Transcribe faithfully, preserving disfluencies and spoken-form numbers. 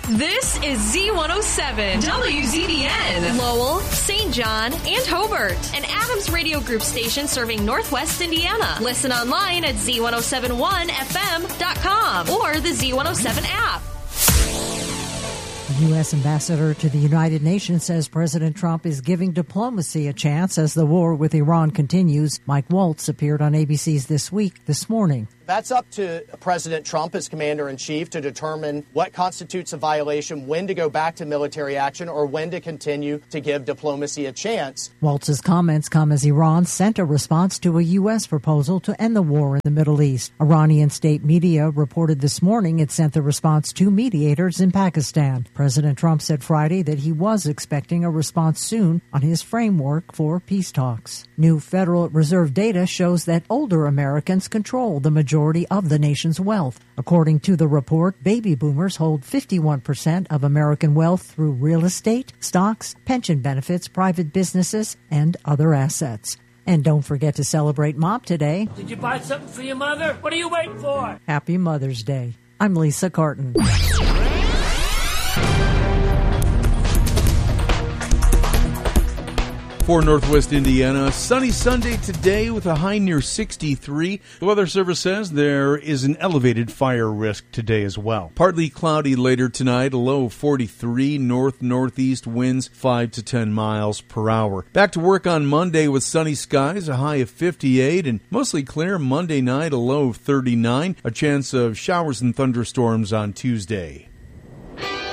This is Z one oh seven, W Z B N, Lowell, Saint John, and Hobart, an Adams Radio Group station serving Northwest Indiana. Listen online at Z ten seventy-one F M dot com or the Z one oh seven app. The U S ambassador to the United Nations says President Trump is giving diplomacy a chance as the war with Iran continues. Mike Waltz appeared on A B C's This Week this morning. That's up to President Trump as commander-in-chief to determine what constitutes a violation, when to go back to military action, or when to continue to give diplomacy a chance. Waltz's comments come as Iran sent a response to a U S proposal to end the war in the Middle East. Iranian state media reported this morning it sent the response to mediators in Pakistan. President Trump said Friday that he was expecting a response soon on his framework for peace talks. New Federal Reserve data shows that older Americans control the majority of the nation's wealth. According to the report, baby boomers hold fifty-one percent of American wealth through real estate, stocks, pension benefits, private businesses, and other assets. And don't forget to celebrate Mom today. Did you buy something for your mother? What are you waiting for? Happy Mother's Day. I'm Lisa Carton. For Northwest Indiana, sunny Sunday today with a high near sixty-three. The Weather Service says there is an elevated fire risk today as well. Partly cloudy later tonight, a low of forty-three, north-northeast winds five to ten miles per hour. Back to work on Monday with sunny skies, a high of fifty-eight, and mostly clear Monday night, a low of thirty-nine. A chance of showers and thunderstorms on Tuesday.